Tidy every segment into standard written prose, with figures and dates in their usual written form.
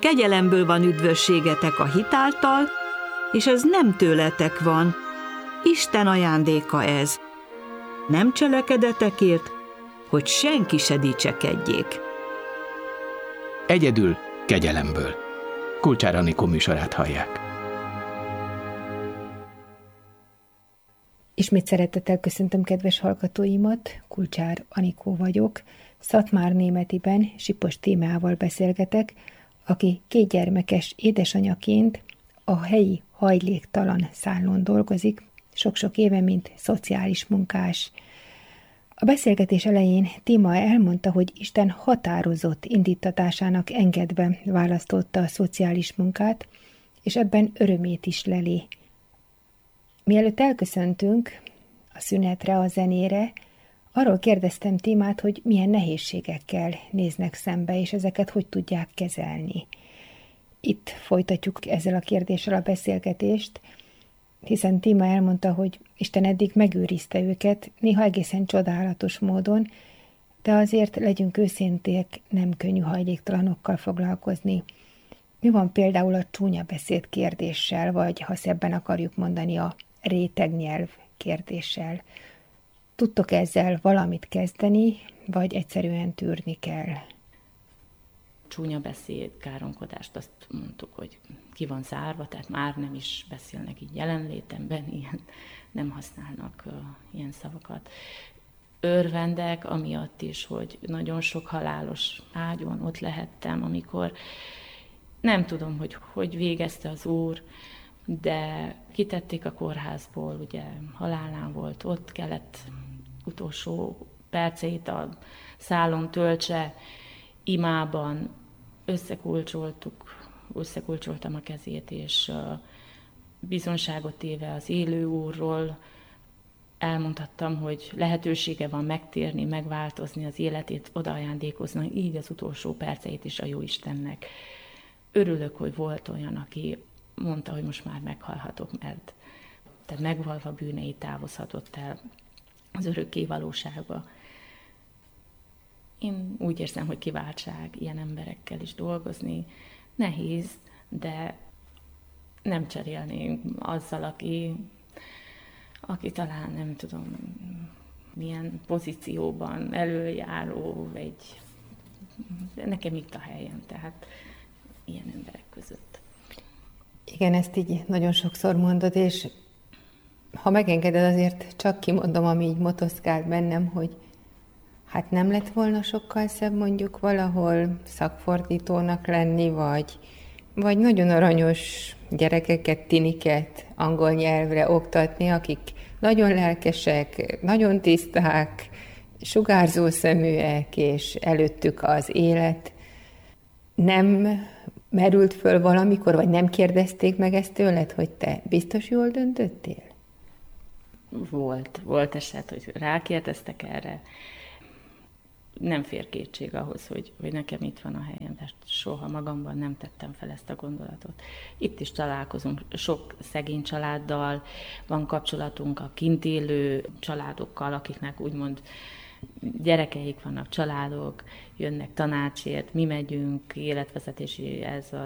kegyelemből van üdvösségetek a hit által, és ez nem tőletek van, Isten ajándéka ez. Nem cselekedetekért, hogy senki se dicsekedjék. Egyedül kegyelemből. Kulcsár Anikó műsorát hallják. Ismét szeretettel köszöntöm kedves hallgatóimat, Kulcsár Anikó vagyok. Szatmárnémetiben Sipos Tímeával beszélgetek, aki 2 gyermekes édesanyaként a helyi hajléktalan szállón dolgozik, sok-sok éve, mint szociális munkás. A beszélgetés elején Tíma elmondta, hogy Isten határozott indítatásának engedve választotta a szociális munkát, és ebben örömét is leli. Mielőtt elköszöntünk a szünetre, a zenére, arról kérdeztem Tímát, hogy milyen nehézségekkel néznek szembe, és ezeket hogy tudják kezelni. Itt folytatjuk ezzel a kérdéssel a beszélgetést, hiszen Tíma elmondta, hogy Isten eddig megőrizte őket, néha egészen csodálatos módon, de azért legyünk őszinték, nem könnyű hajléktalanokkal foglalkozni. Mi van például a csúnya beszéd kérdéssel, vagy ha szebben akarjuk mondani, a rétegnyelv kérdéssel? Tudtok ezzel valamit kezdeni, vagy egyszerűen tűrni kell? Csúnya beszéd, káromkodást, azt mondtuk, hogy ki van zárva, tehát már nem is beszélnek így jelenlétemben, nem használnak ilyen szavakat. Örvendek amiatt is, hogy nagyon sok halálos ágyon ott lehettem, amikor nem tudom, hogy végezte az Úr, de kitették a kórházból, ugye halálán volt, ott kellett utolsó perceit a szálon töltse, imában összekulcsoltam a kezét, és bizonságot téve az élő Úrról elmondhattam, hogy lehetősége van megtérni, megváltozni, az életét odaajándékozni, így az utolsó perceit is a Jóistennek. Örülök, hogy volt olyan, aki mondta, hogy most már meghalhatok, mert tehát megvalva bűneit távozhatott el az örökké valóságba. Én úgy érzem, hogy kiváltság ilyen emberekkel is dolgozni. Nehéz, de nem cserélnénk azzal, aki talán nem tudom milyen pozícióban előjáró, de nekem itt a helyem, tehát ilyen emberek között. Igen, ezt így nagyon sokszor mondod, és ha megengeded, azért csak kimondom, ami így motoszkál bennem, hogy hát nem lett volna sokkal szebb mondjuk valahol szakfordítónak lenni, vagy nagyon aranyos gyerekeket, tiniket angol nyelvre oktatni, akik nagyon lelkesek, nagyon tiszták, sugárzó szeműek, és előttük az élet. Nem merült föl valamikor, vagy nem kérdezték meg ezt tőled, hogy te biztos jól döntöttél? Volt eset, hogy rákérdeztek erre. Nem fér kétség ahhoz, hogy nekem itt van a helyem, de soha magamban nem tettem fel ezt a gondolatot. Itt is találkozunk sok szegény családdal, van kapcsolatunk a kint élő családokkal, akiknek úgymond gyerekeik vannak, családok, jönnek tanácsért, mi megyünk életvezetési,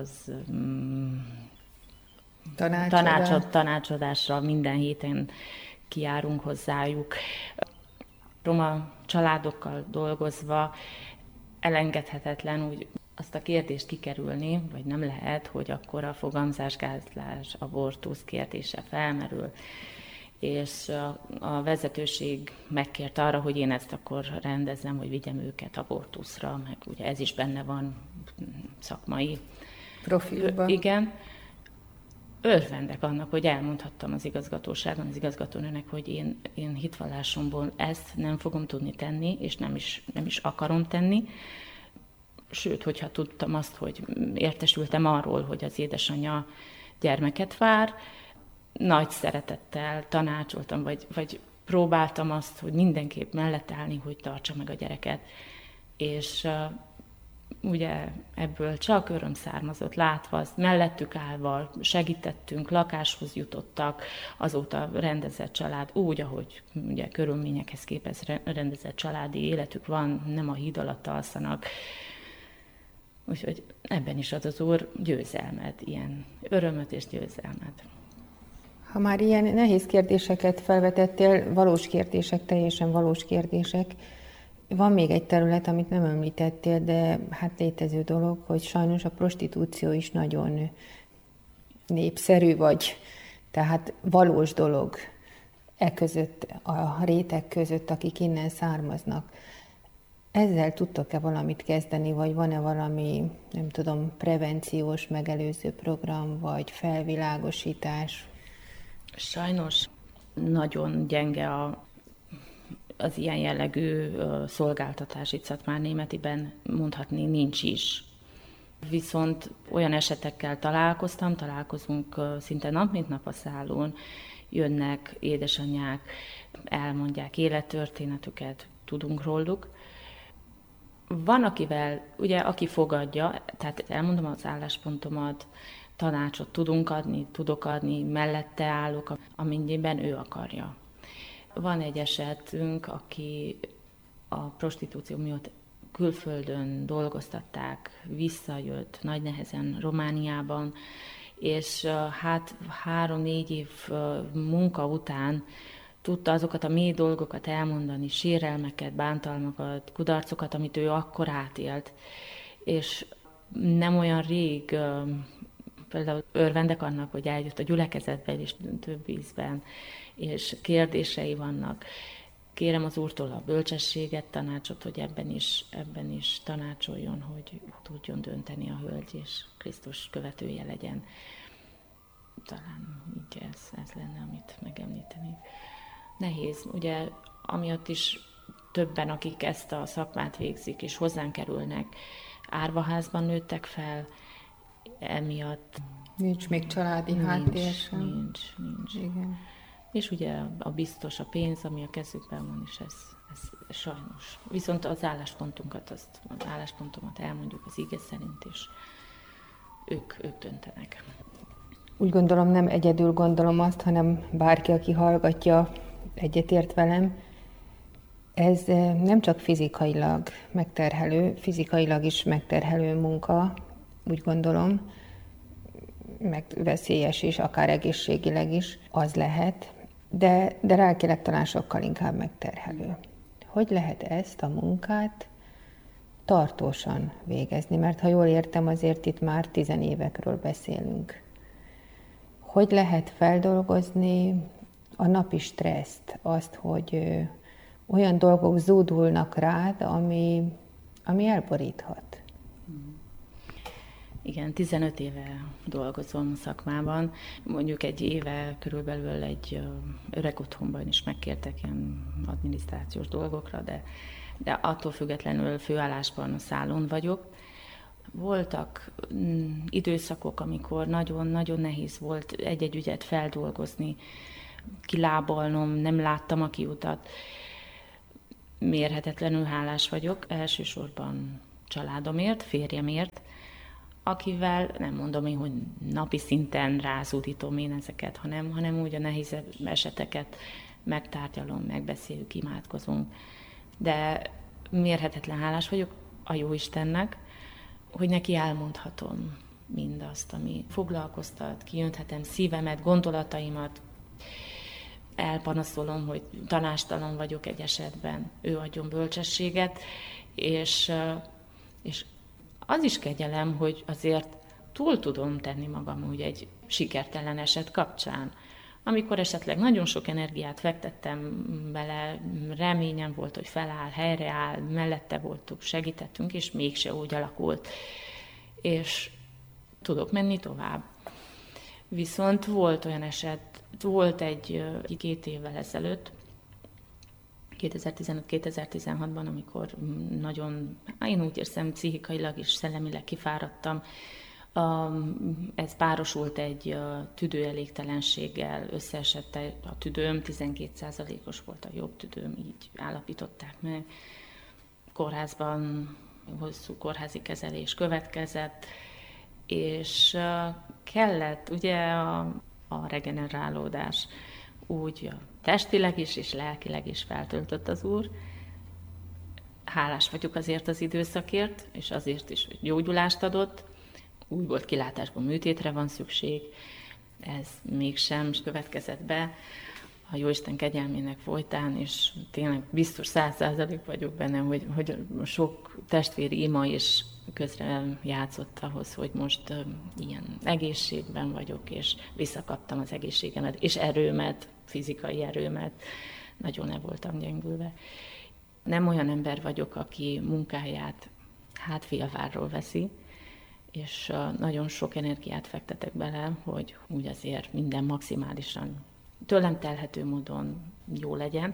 tanácsadásra minden héten kijárunk hozzájuk. Roma családokkal dolgozva elengedhetetlen úgy azt a kérdést kikerülni, vagy nem lehet, hogy akkor a fogamzásgátlás, abortusz kérdése felmerül. És a vezetőség megkért arra, hogy én ezt akkor rendezzem, hogy vigyem őket abortuszra, meg ugye ez is benne van szakmai profilban. Igen. Örvendek annak, hogy elmondhattam az igazgatóságon, az igazgatónőnek, hogy én hitvallásomból ezt nem fogom tudni tenni, és nem is akarom tenni. Sőt, hogyha tudtam azt, hogy értesültem arról, hogy az édesanyja gyermeket vár, nagy szeretettel tanácsoltam, vagy próbáltam azt, hogy mindenképp mellett állni, hogy tartsa meg a gyereket. És ugye ebből csak öröm származott, látva azt, mellettük állva segítettünk, lakáshoz jutottak, azóta rendezett család, úgy, ahogy ugye körülményekhez képest rendezett családi életük van, nem a híd alatt alszanak. Úgyhogy ebben is ad az Úr győzelmet, ilyen örömöt és győzelmet. Ha már ilyen nehéz kérdéseket felvetettél, valós kérdések, teljesen valós kérdések, van még egy terület, amit nem említettél, de hát létező dolog, hogy sajnos a prostitúció is nagyon népszerű, vagy tehát valós dolog között, a réteg között, akik innen származnak. Ezzel tudtok-e valamit kezdeni, vagy van-e valami, nem tudom, prevenciós, megelőző program, vagy felvilágosítás? Sajnos nagyon gyenge az ilyen jellegű szolgáltatás itt Szatmárnémetiben, mondhatni nincs is. Viszont olyan esetekkel találkozunk szinte nap mint nap a szállón, jönnek édesanyák, elmondják élettörténetüket, tudunk róluk. Van, akivel, ugye, aki fogadja, tehát elmondom az álláspontomat, tanácsot tudok adni, mellette állok, amennyiben ő akarja. Van egy esetünk, aki a prostitúció miatt külföldön dolgoztatták, visszajött nagy nehezen Romániában, és hát 3-4 év munka után tudta azokat a mély dolgokat elmondani, sérelmeket, bántalmakat, kudarcokat, amit ő akkor átélt. És nem olyan rég, például örvendek annak, hogy eljött a gyülekezetben is több ízben, és kérdései vannak. Kérem az Úrtól a bölcsességet, tanácsot, hogy ebben is tanácsoljon, hogy tudjon dönteni a hölgy, és Krisztus követője legyen. Talán így ez lenne, amit megemlítenék. Nehéz, ugye, amiatt is többen, akik ezt a szakmát végzik, és hozzánk kerülnek, árvaházban nőttek fel, emiatt... Nincs még családi háttér sem. Nincs. Igen. És ugye a biztos, a pénz, ami a kezükben van, és ez sajnos. Viszont az álláspontomat elmondjuk az ige szerint, és ők döntenek. Úgy gondolom, nem egyedül gondolom azt, hanem bárki, aki hallgatja, egyetért velem. Ez nem csak fizikailag fizikailag is megterhelő munka, úgy gondolom, meg veszélyes is, akár egészségileg is az lehet, de lelkileg talán sokkal inkább megterhelő. Hogy lehet ezt a munkát tartósan végezni? Mert ha jól értem, azért itt már 10 évekről beszélünk. Hogy lehet feldolgozni a napi stresszt, azt, hogy olyan dolgok zúdulnak rád, ami elboríthat? Igen, 15 éve dolgozom a szakmában. Mondjuk egy éve körülbelül egy öreg otthonban is megkértek ilyen adminisztrációs dolgokra, de attól függetlenül főállásban a szállón vagyok. Voltak időszakok, amikor nagyon-nagyon nehéz volt egy-egy ügyet feldolgozni, kilábalnom, nem láttam a kiutat. Mérhetetlenül hálás vagyok, elsősorban családomért, férjemért, akivel nem mondom én, hogy napi szinten rázúdítom én ezeket, hanem úgy a nehéz eseteket megtárgyalom, megbeszéljük, imádkozunk. De mérhetetlen hálás vagyok a Jóistennek, hogy neki elmondhatom mindazt, ami foglalkoztat, kiönthetem szívemet, gondolataimat, elpanaszolom, hogy tanástalan vagyok egy esetben, ő adjon bölcsességet, és az is kegyelem, hogy azért túl tudom tenni magam úgy egy sikertelen eset kapcsán. Amikor esetleg nagyon sok energiát fektettem bele, reményem volt, hogy feláll, helyreáll, mellette voltunk, segítettünk, és mégse úgy alakult. És tudok menni tovább. Viszont volt olyan eset, volt egy 2 évvel ezelőtt, 2015-2016-ban, amikor nagyon, én úgy érzem, pszichikailag és szellemileg kifáradtam. Ez párosult egy tüdőelégtelenséggel, összeesett a tüdőm, 12%-os volt a jobb tüdőm, így állapították meg. Kórházban hosszú kórházi kezelés következett, és kellett ugye a regenerálódás, úgy testileg is és lelkileg is feltöltött az Úr, hálás vagyok azért az időszakért, és azért is, hogy gyógyulást adott. Úgy volt kilátásban, műtétre van szükség, ez mégsem következett be a Jóisten kegyelmének folytán, és tényleg biztos 100% vagyok benne, hogy sok testvéri ima is közre játszott ahhoz, hogy most ilyen egészségben vagyok, és visszakaptam az egészségemet, és erőmet, fizikai erőmet, nagyon le voltam gyengülve. Nem olyan ember vagyok, aki munkáját hátfélvárról veszi, és nagyon sok energiát fektetek bele, hogy úgy azért minden maximálisan tőlem telhető módon jó legyen.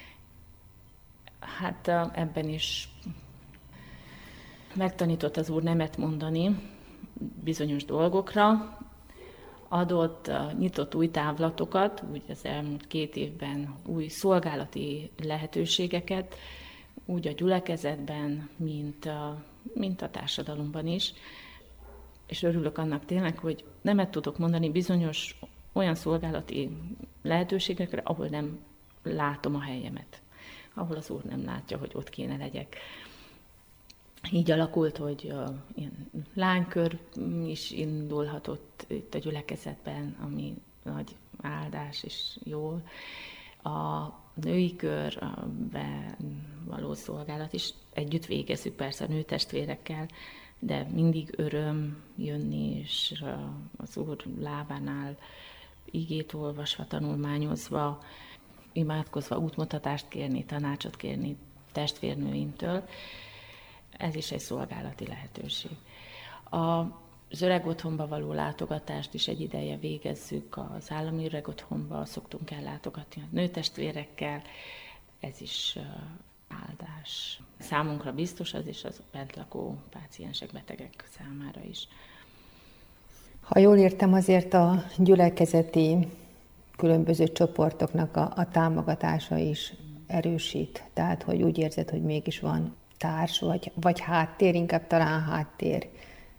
Hát ebben is megtanított az Úr nemet mondani bizonyos dolgokra, adott, nyitott új távlatokat, úgy az elmúlt 2 évben új szolgálati lehetőségeket, úgy a gyülekezetben, mint a társadalomban is. És örülök annak tényleg, hogy nemet tudok mondani bizonyos olyan szolgálati lehetőségekre, ahol nem látom a helyemet, ahol az Úr nem látja, hogy ott kéne legyek. Így alakult, hogy ilyen lánykör is indulhatott itt a gyülekezetben, ami nagy áldás és jó. A női körben való szolgálat is együtt végezzük persze a nőtestvérekkel, de mindig öröm jönni, és az Úr lábánál igét olvasva, tanulmányozva, imádkozva, útmutatást kérni, tanácsot kérni testvérnőimtől. Ez is egy szolgálati lehetőség. Az öreg otthonba való látogatást is egy ideje végezzük, az állami öreg otthonba szoktunk ellátogatni a nőtestvérekkel, ez is áldás. Számunkra biztos az, és az bent lakó páciensek, betegek számára is. Ha jól értem, azért a gyülekezeti különböző csoportoknak a támogatása is erősít. Tehát, hogy úgy érzed, hogy mégis van társ, vagy háttér, inkább talán háttér.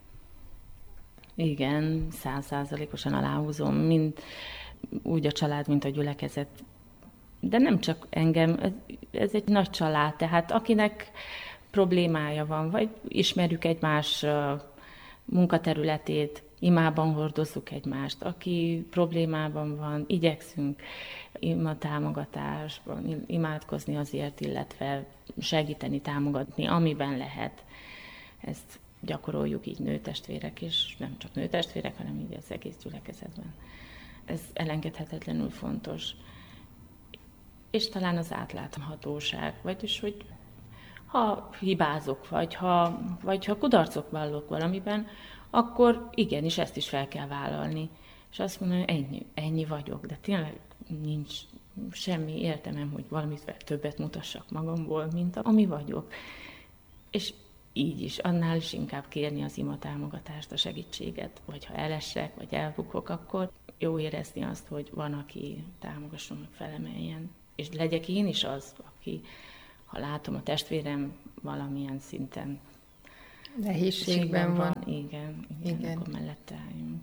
Igen, 100%-osan aláhúzom, mind úgy a család, mint a gyülekezet. De nem csak engem, ez egy nagy család, tehát akinek problémája van, vagy ismerjük egymás munkaterületét, imában hordozzuk egymást, aki problémában van, igyekszünk támogatásban imádkozni azért, illetve segíteni, támogatni, amiben lehet. Ezt gyakoroljuk így nőtestvérek, és nem csak nőtestvérek, hanem így az egész gyülekezetben. Ez elengedhetetlenül fontos. És talán az átláthatóság, vagyis, hogy ha hibázok, vagy ha kudarcot vallok valamiben, akkor igenis ezt is fel kell vállalni. És azt mondom, hogy ennyi vagyok, de tényleg nincs semmi értelmem, hogy valamit többet mutassak magamból, mint ami vagyok. És így is, annál is inkább kérni az ima támogatást, a segítséget, vagy ha elesek, vagy elbukok, akkor jó érezni azt, hogy van, aki támogasson, felemeljen. És legyek én is az, aki, ha látom a testvérem valamilyen szinten nehézségben van. Igen, akkor mellette álljunk.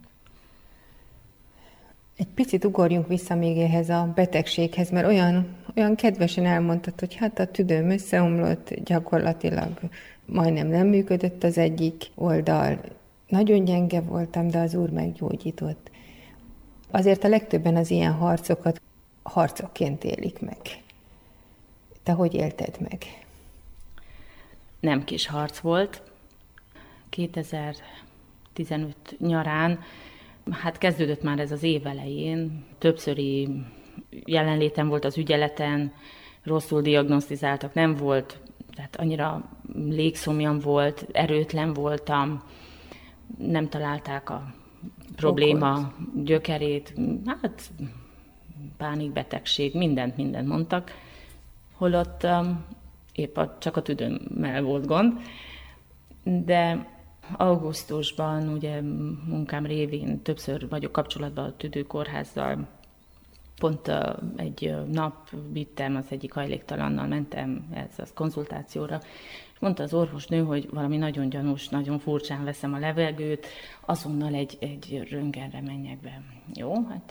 Egy picit ugorjunk vissza még ehhez a betegséghez, mert olyan kedvesen elmondtad, hogy hát a tüdőm összeomlott, gyakorlatilag majdnem nem működött az egyik oldal. Nagyon gyenge voltam, de az Úr meggyógyított. Azért a legtöbben az ilyen harcokat harcokként élik meg. Te hogy élted meg? Nem kis harc volt. 2015 nyarán, hát kezdődött már ez az év elején, többszöri jelenlétem volt az ügyeleten, rosszul diagnosztizáltak, nem volt, tehát annyira légszomjam volt, erőtlen voltam, nem találták a probléma gyökerét, hát pánikbetegség, mindent mondtak, holott épp csak a tüdőmmel volt gond, de augusztusban ugye munkám révén többször vagyok kapcsolatban a tüdőkórházzal, pont egy nap vittem, az egyik hajléktalannal mentem ez a konzultációra, és mondta az orvosnő, hogy valami nagyon gyanús, nagyon furcsán veszem a levegőt, azonnal egy röntgenre menjek be. Jó, hát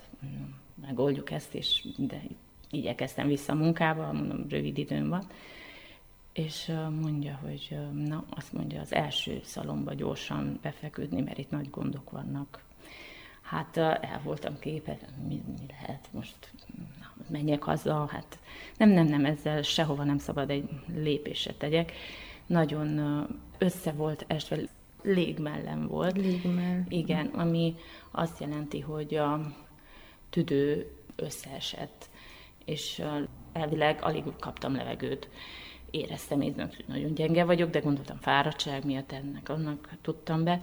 megoldjuk ezt, de igyekeztem vissza a munkába, mondom, rövid időm van. és mondja, hogy azt mondja, az első szalomba gyorsan befeküdni, mert itt nagy gondok vannak. Hát el voltam képet, mi lehet most, menjek haza, hát nem, ezzel sehova nem szabad egy lépésre tegyek. Nagyon össze volt esve, légmellem volt. Légmell. Igen, ami azt jelenti, hogy a tüdő összeesett, és elvileg alig kaptam levegőt. Éreztem én, hogy nagyon gyenge vagyok, de gondoltam fáradtság miatt annak tudtam be.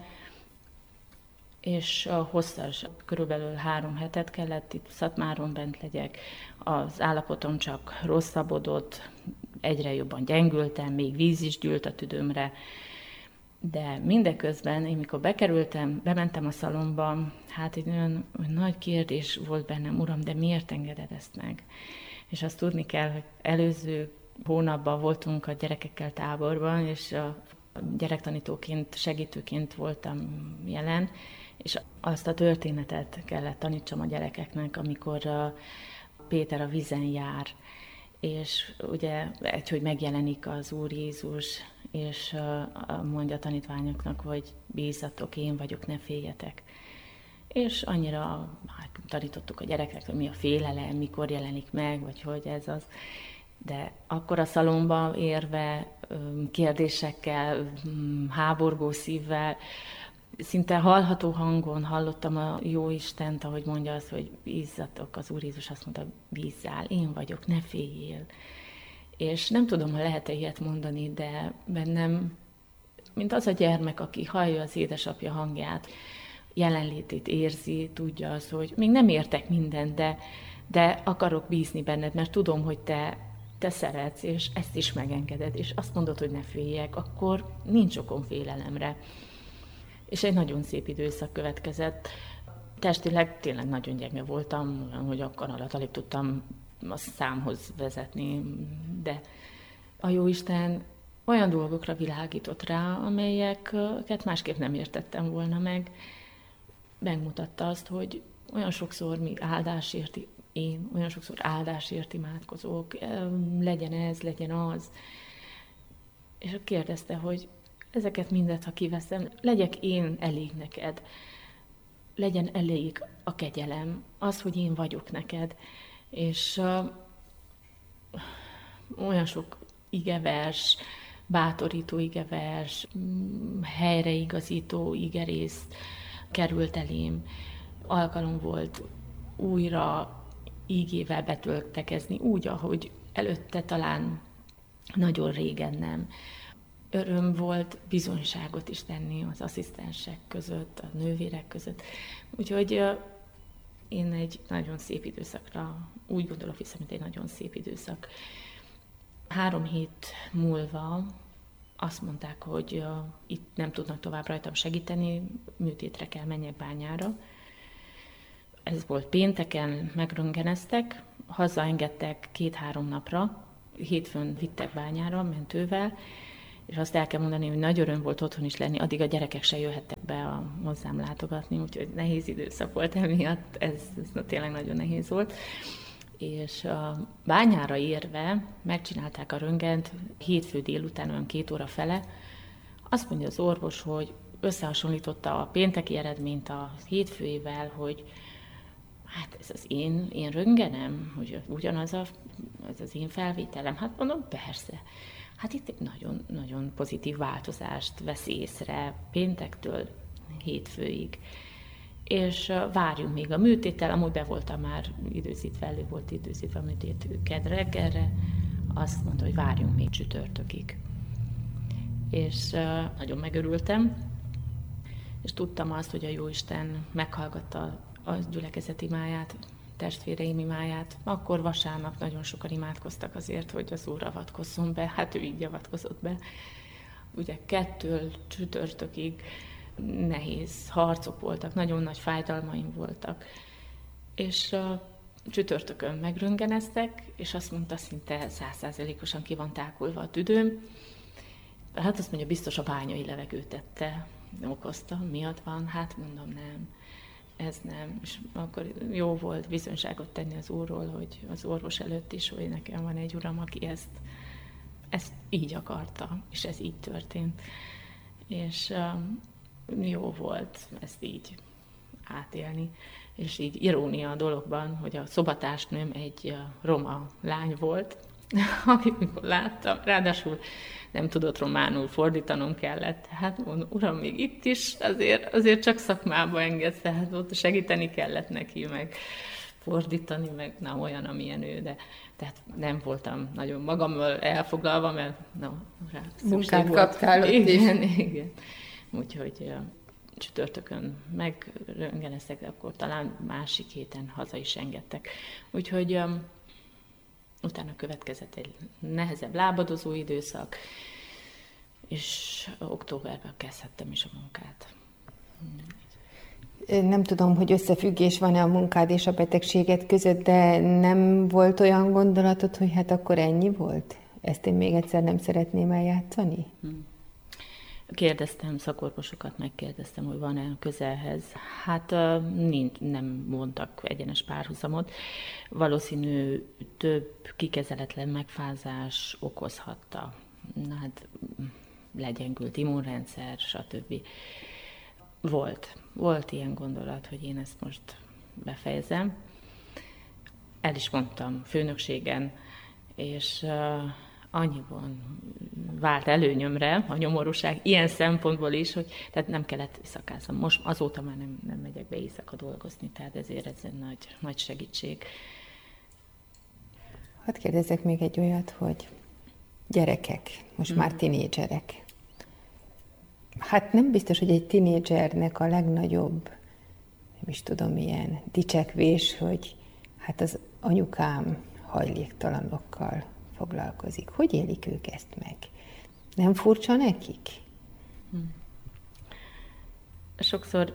És hosszas, körülbelül 3 hetet kellett itt Szatmáron bent legyek. Az állapotom csak rosszabbodott, egyre jobban gyengültem, még víz is gyűlt a tüdőmre. De mindeközben, én mikor bementem a szalomba, hát egy olyan nagy kérdés volt bennem, Uram, de miért engeded ezt meg? És azt tudni kell, hogy előző hónapban voltunk a gyerekekkel táborban, és a gyerektanítóként, segítőként voltam jelen, és azt a történetet kellett tanítsam a gyerekeknek, amikor Péter a vízen jár, és ugye hogy megjelenik az Úr Jézus, és mondja a tanítványoknak, hogy bízzatok, én vagyok, ne féljetek. És annyira tanítottuk a gyerekeknek, hogy mi a félelem, mikor jelenik meg, vagy hogy ez az. De akkor a szalomba érve, kérdésekkel, háborgó szívvel, szinte hallható hangon hallottam a Jóistent, ahogy mondja azt, hogy bízzatok, az Úr Jézus azt mondta, bízzál, én vagyok, ne féljél. És nem tudom, ha lehet-e ilyet mondani, de bennem, mint az a gyermek, aki hallja az édesapja hangját, jelenlétét érzi, tudja az, hogy még nem értek mindent, de akarok bízni benned, mert tudom, hogy te szeretsz, és ezt is megengeded, és azt mondod, hogy ne féljek, akkor nincs okom félelemre. És egy nagyon szép időszak következett. Testileg tényleg nagyon gyenge voltam, olyan, hogy akkor alatt alig tudtam a számhoz vezetni, de a Jóisten olyan dolgokra világított rá, amelyeket másképp nem értettem volna meg. Megmutatta azt, hogy olyan sokszor olyan sokszor áldásért imádkozok, legyen ez, legyen az. És kérdezte, hogy ezeket mindet, ha kiveszem, legyek én elég neked, legyen elég a kegyelem, az, hogy én vagyok neked. És olyan sok igevers, bátorító igevers, helyreigazító igerész került elém. Alkalom volt újra ígével betöltekezni, úgy, ahogy előtte talán nagyon régen nem. Öröm volt bizonyságot is tenni az asszisztensek között, a nővérek között. Úgyhogy én egy nagyon szép időszakra, úgy gondolok vissza, mint egy nagyon szép időszak. 3 hét múlva azt mondták, hogy itt nem tudnak tovább rajtam segíteni, műtétre kell menjek Bányára. Ez volt pénteken, megröntgeneztek, hazaengedtek 2-3 napra, hétfőn vittek Bányára mentővel, és azt el kell mondani, hogy nagy öröm volt otthon is lenni, addig a gyerekek se jöhettek be hozzám látogatni, úgyhogy nehéz időszak volt emiatt, ez tényleg nagyon nehéz volt. És a Bányára érve megcsinálták a röntgent, hétfő délután, olyan 2 óra fele. Azt mondja az orvos, hogy összehasonlította a pénteki eredményt a hétfőivel, hogy hát ez az én röntgenem, hogy ugyanaz ez az én felvételem. Hát mondom, persze. Hát itt egy nagyon, nagyon pozitív változást vesz észre péntektől hétfőig. És várjunk még a műtéttel, amúgy be voltam már időzítve, elő volt időzítve a műtét kedd reggelre, azt mondta, hogy várjunk még csütörtökig. És nagyon megörültem, és tudtam azt, hogy a Jóisten meghallgatta a gyülekezet imáját, testvéreim imáját. Akkor vasárnap nagyon sokan imádkoztak azért, hogy az Úr avatkozzon be, hát ő így avatkozott be. Ugye 2-től csütörtökig nehéz harcok voltak, nagyon nagy fájdalmaim voltak. És csütörtökön megröntgeneztek, és azt mondta, szinte 100%-osan ki van tákulva a tüdőm. Hát azt mondja, biztos a bányai levegőt okozta, miatt van, hát mondom, nem. Ez nem. És akkor jó volt bizonyságot tenni az Úrról, hogy az orvos előtt is, hogy nekem van egy uram, aki ezt így akarta, és ez így történt. És jó volt ezt így átélni. És így irónia a dologban, hogy a szobatársnőm egy roma lány volt, akit mikor láttam, ráadásul nem tudott románul, fordítanom kellett. Hát mondom, uram, még itt is azért csak szakmába engedsz, tehát ott segíteni kellett neki, meg fordítani, meg na, olyan, amilyen ő, de tehát nem voltam nagyon magammal elfoglalva, mert rá munkát volt. kaptál ott igen, is. Igen. Úgyhogy csütörtökön megröntgeneztek, de akkor talán másik héten haza is engedtek. Úgyhogy utána következett egy nehezebb lábadozó időszak, és októberben kezdhettem is a munkát. Nem tudom, hogy összefüggés van-e a munkád és a betegséget között, de nem volt olyan gondolatod, hogy hát akkor ennyi volt? Ezt én még egyszer nem szeretném eljátszani? Kérdeztem, szakorvosokat megkérdeztem, hogy van-e közelhez. Hát nincs, nem mondtak egyenes párhuzamot. Valószínű több kikezeletlen megfázás okozhatta. Hát legyengült immunrendszer, stb. Volt ilyen gondolat, hogy én ezt most befejezem. El is mondtam főnökségen, és annyiban vált előnyömre a nyomorúság, ilyen szempontból is, hogy tehát nem kellett éjszakáznom. Most azóta már nem megyek be éjszaka dolgozni, tehát ezért ez egy nagy segítség. Hadd kérdezzek még egy olyat, hogy gyerekek, most már tinédzserek. Hát nem biztos, hogy egy tinédzsernek a legnagyobb, nem is tudom, milyen dicsekvés, hogy hát az anyukám hajléktalanokkal foglalkozik. Hogy élik ők ezt meg? Nem furcsa nekik? Sokszor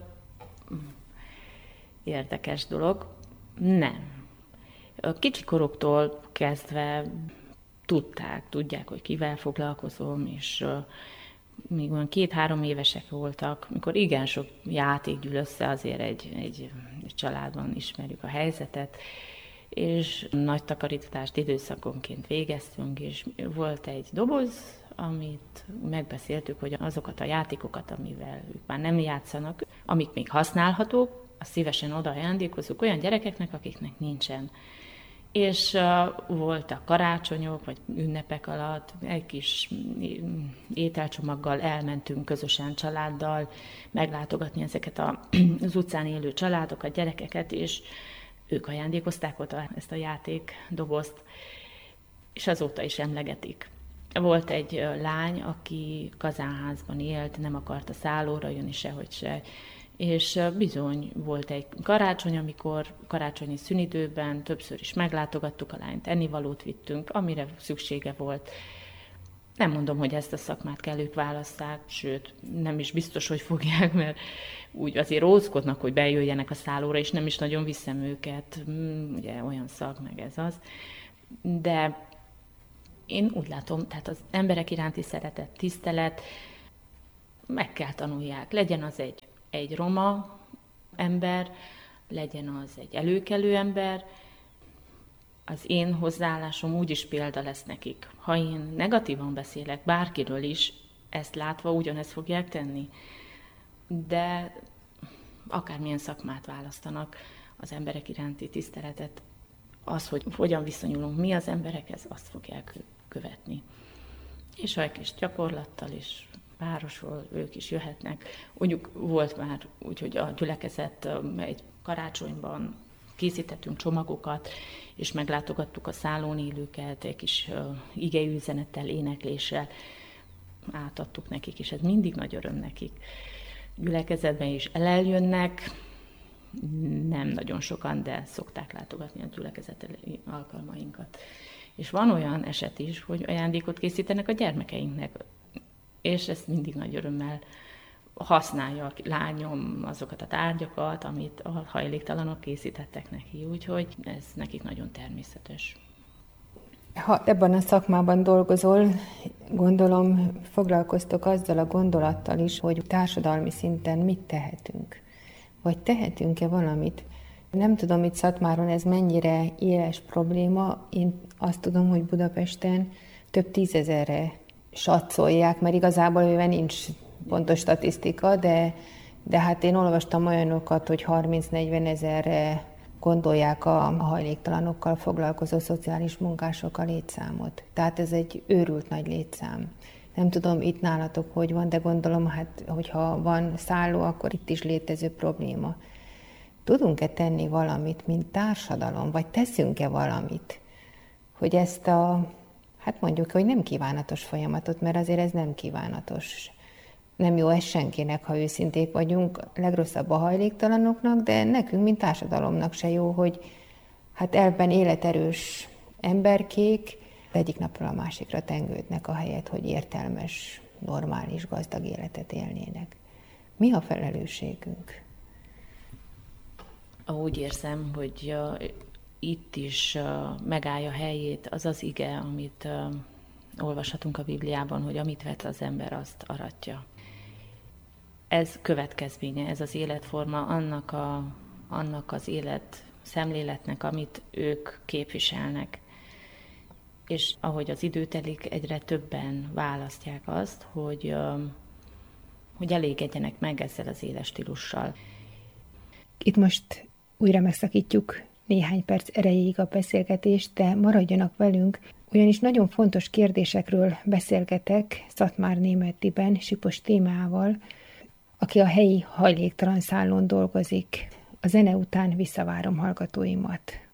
érdekes dolog. Nem. A kicsikoroktól kezdve tudják, hogy kivel foglalkozom, és még olyan 2-3 évesek voltak, mikor igen sok játék gyűl össze, azért egy családban ismerjük a helyzetet, és nagy takarítást időszakonként végeztünk, és volt egy doboz, amit megbeszéltük, hogy azokat a játékokat, amivel ők már nem játszanak, amik még használhatók, azt szívesen oda ajándékozzuk olyan gyerekeknek, akiknek nincsen. És voltak karácsonyok, vagy ünnepek alatt, egy kis ételcsomaggal elmentünk közösen családdal meglátogatni ezeket az utcán élő családokat, gyerekeket, és ők ajándékozták oda ezt a játékdobozt, és azóta is emlegetik. Volt egy lány, aki kazánházban élt, nem akart a szállóra jönni sehogy se, és bizony volt egy karácsony, amikor karácsonyi szünidőben többször is meglátogattuk a lányt, ennivalót vittünk, amire szüksége volt. Nem mondom, hogy ezt a szakmát kell ők válasszák, sőt, nem is biztos, hogy fogják, mert úgy azért óckodnak, hogy bejöjjenek a szállóra, és nem is nagyon viszem őket, ugye olyan szak, meg ez az. De én úgy látom, tehát az emberek iránti szeretet, tisztelet meg kell tanulják. Legyen az egy roma ember, legyen az egy előkelő ember, az én hozzáállásom úgyis példa lesz nekik. Ha én negatívan beszélek bárkiről is, ezt látva ugyanezt fogják tenni. De akármilyen szakmát választanak, az emberek iránti tiszteletet, az, hogy hogyan viszonyulunk mi az emberekhez, azt fogják követni. És egy kis gyakorlattal is városról ők is jöhetnek. Mondjuk volt már úgy, hogy a gyülekezet egy karácsonyban készítettünk csomagokat, és meglátogattuk a szállón élőket, egy kis igei üzenettel, énekléssel átadtuk nekik, és ez mindig nagy öröm nekik. Gyülekezetben is eljönnek, nem nagyon sokan, de szokták látogatni a gyülekezeti alkalmainkat. És van olyan eset is, hogy ajándékot készítenek a gyermekeinknek, és ezt mindig nagy örömmel használja a lányom azokat a tárgyakat, amit a hajléktalanok készítettek neki, úgyhogy ez nekik nagyon természetes. Ha ebben a szakmában dolgozol, gondolom foglalkoztok azzal a gondolattal is, hogy társadalmi szinten mit tehetünk. Vagy tehetünk-e valamit? Nem tudom, itt Szatmáron ez mennyire éles probléma. Én azt tudom, hogy Budapesten több tízezerre satszolják, mert igazából mivel nincs pontos statisztika, de hát én olvastam olyanokat, hogy 30-40 ezerre gondolják a hajléktalanokkal foglalkozó szociális munkások a létszámot. Tehát ez egy őrült nagy létszám. Nem tudom, itt nálatok hogy van, de gondolom, hát, hogyha van szálló, akkor itt is létező probléma. Tudunk-e tenni valamit, mint társadalom, vagy teszünk-e valamit, hogy ezt hát mondjuk, hogy nem kívánatos folyamatot, mert azért ez nem kívánatos. Nem jó ez senkinek, ha őszinték vagyunk, legrosszabb a hajléktalanoknak, de nekünk, mint társadalomnak se jó, hogy hát elben életerős emberkék egyik napról a másikra tengődnek a helyet, hogy értelmes, normális, gazdag életet élnének. Mi a felelősségünk? Úgy érzem, hogy itt is megállja helyét az az ige, amit olvashatunk a Bibliában, hogy amit vet az ember, azt aratja. Ez következménye, ez az életforma annak az élet szemléletnek, amit ők képviselnek. És ahogy az idő telik, egyre többen választják azt, hogy elégedjenek meg ezzel az életstílussal. Itt most újra megszakítjuk néhány perc erejéig a beszélgetést, de maradjanak velünk, ugyanis nagyon fontos kérdésekről beszélgetek Szatmár Németiben Sipos Tímeával, aki a helyi hajléktalan szállón dolgozik. A zene után visszavárom hallgatóimat.